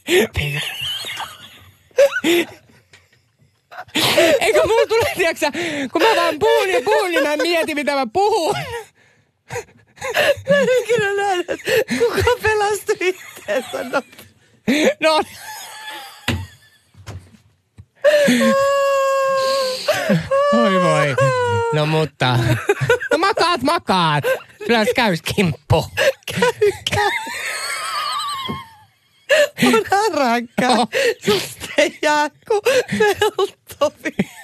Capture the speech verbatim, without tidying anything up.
Eikö mulla tule, tiiäksä, kun mä vaan puhun ja puhun, niin mä mietin, mitä mä puhun. Mä en ikinä nähnyt, kuka pelastui itseensä. No. No. Oi voi. No mutta. No makaat, makaat. Kyllä käys kimppu. Käy, käy. On harakka. Oh. Susta ei jää kuin peltovi.